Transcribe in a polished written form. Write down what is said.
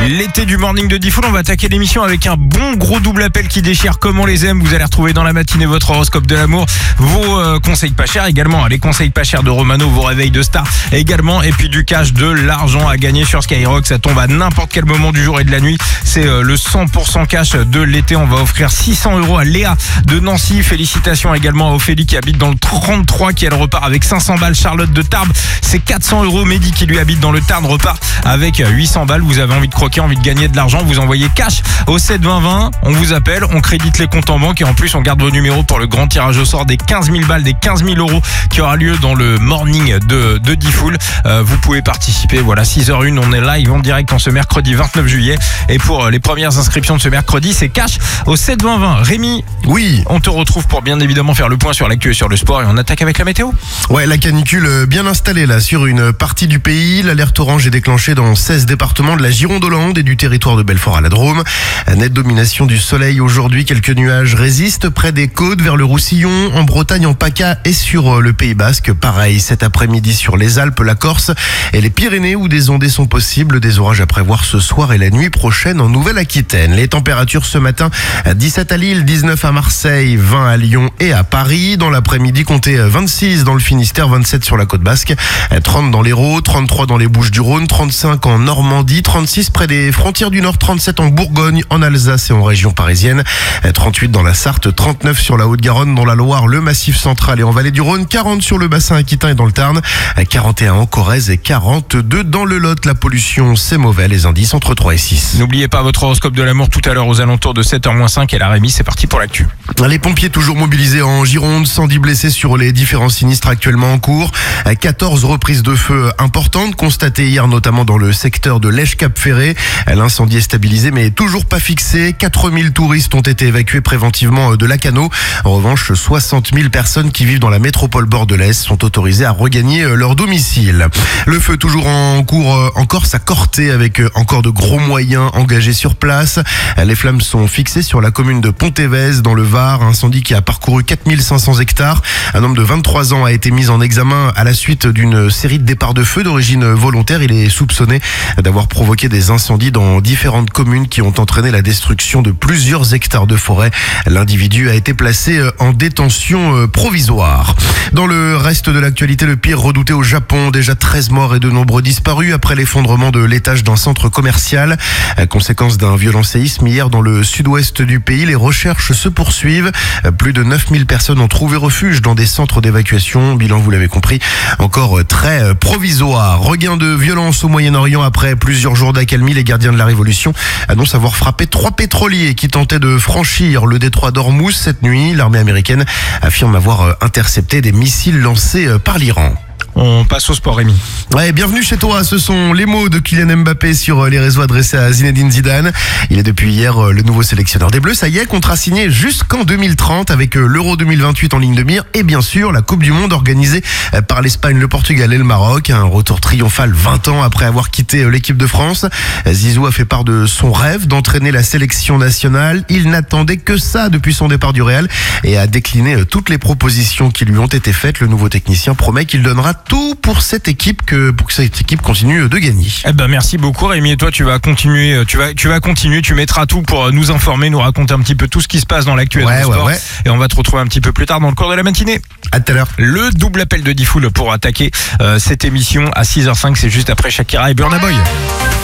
L'été du morning de Diffoul, on va attaquer l'émission avec un bon gros double appel qui déchire comme on les aime. Vous allez retrouver dans la matinée votre horoscope de l'amour, vos conseils pas chers également, les conseils pas chers de Romano, vos réveils de star également, et puis du cash, de l'argent à gagner sur Skyrock. Ça tombe à n'importe quel moment du jour et de la nuit. C'est le 100% cash de l'été. On va offrir 600 € à Léa de Nancy. Félicitations également à Ophélie qui habite dans le 33, qui elle repart avec 500 balles. Charlotte de Tarbes, c'est 400 €. Mehdi qui lui habite dans le Tarn repart avec 800 balles. Vous avez envie de croquer, envie de gagner de l'argent, vous envoyez cash au 7 20 20. On vous appelle, on crédite les comptes en banque et en plus on garde vos numéros pour le grand tirage au sort des 15 000 balles, des 15 000 € qui aura lieu dans le morning de Diffoul. Vous pouvez participer. Voilà, 6h01, on est live en direct en ce mercredi 29 juillet. Et pour les premières inscriptions de ce mercredi, c'est cash au 7 20 20. Rémi, oui, on te retrouve pour bien évidemment faire le point sur l'actu et sur le sport, et on attaque avec la météo. Ouais, la canicule bien installée là sur une partie du pays. L'alerte orange est déclenchée dans 16 départements de la Gironde-Hollande et du territoire de Belfort à la Drôme. Nette domination du soleil aujourd'hui. Quelques nuages résistent près des côtes, vers le Roussillon, en Bretagne, en PACA et sur le Pays Basque. Pareil cet après-midi sur les Alpes, la Corse et les Pyrénées où des ondées sont possibles. Des orages à prévoir ce soir et la nuit prochaine en Nouvelle-Aquitaine. Les températures ce matin, 17 à Lille, 19 à Marseille, 20 à Lyon et à Paris. Dans l'après-midi, comptez 26 dans le Finistère, 27 sur la côte basque, 30 dans l'Hérault, 33 dans les Bouches-du-Rhône, 35 en Normandie, 36 près des frontières du Nord, 37 en Bourgogne, en Alsace et en région parisienne, 38 dans la Sarthe, 39 sur la Haute-Garonne, dans la Loire, le Massif central et en Vallée du Rhône, 40 sur le bassin aquitain et dans le Tarn, 41 en Corrèze et 42 dans le Lot. La pollution, c'est mauvais, les indices entre 3 et 6. N'oubliez pas votre horoscope de l'amour tout à l'heure aux alentours de 7h-5 et la Rémi, c'est parti pour l'actu. Les pompiers toujours mobilisés en Gironde, 110 blessés sur les différents sinistres actuellement en cours. 14 reprises de feu importantes constatées hier notamment dans le secteur de Lèche-Cap-Ferré. L'incendie est stabilisé mais toujours pas fixé. 4000 touristes ont été évacués préventivement de Lacanau. En revanche, 60 000 personnes qui vivent dans la métropole bordelaise sont autorisées à regagner leur domicile. Le feu toujours en cours en Corse à Corté avec encore de gros moyens engagés sur place. Les flammes sont fixées sur la commune de Pontévez dans le Var. Incendie qui a parcouru 4500 hectares. Un homme de 23 ans a été mis en examen à la suite d'une série de départs de feu d'origine volontaire. Il est soupçonné d'avoir provoqué des incendies dans différentes communes qui ont entraîné la destruction de plusieurs hectares de forêt. L'individu a été placé en détention provisoire. Dans le reste de l'actualité, le pire redouté au Japon. Déjà 13 morts et de nombreux disparus après l'effondrement de l'étage d'un centre commercial. Conséquence d'un violent séisme hier dans le sud-ouest du pays. Les recherches se poursuivent. Plus de 9000 personnes ont trouvé refuge dans des centres d'évacuation. Bilan, vous l'avez compris, encore très provisoire. Regain de violence au Moyen-Orient après plusieurs jours d'accalmie. Les gardiens de la Révolution annoncent avoir frappé 3 pétroliers qui tentaient de franchir le détroit d'Ormuz cette nuit. L'armée américaine affirme avoir intercepté des missiles lancés par l'Iran. On passe au sport, Rémi. Ouais, bienvenue chez toi. Ce sont les mots de Kylian Mbappé sur les réseaux adressés à Zinedine Zidane. Il est depuis hier le nouveau sélectionneur des Bleus. Ça y est, contrat signé jusqu'en 2030 avec l'Euro 2028 en ligne de mire et bien sûr la Coupe du Monde organisée par l'Espagne, le Portugal et le Maroc. Un retour triomphal 20 ans après avoir quitté l'équipe de France. Zizou a fait part de son rêve d'entraîner la sélection nationale. Il n'attendait que ça depuis son départ du Real et a décliné toutes les propositions qui lui ont été faites. Le nouveau technicien promet qu'il donnera tout pour cette équipe pour que cette équipe continue de gagner. Eh ben merci beaucoup Rémi, et toi tu vas continuer, tu mettras tout pour nous informer, nous raconter un petit peu tout ce qui se passe dans l'actu et dans le sport. Et on va te retrouver un petit peu plus tard dans le cours de la matinée. À tout à l'heure. Le double appel de Diffoul pour attaquer cette émission à 6h05, c'est juste après Shakira et Burna Boy.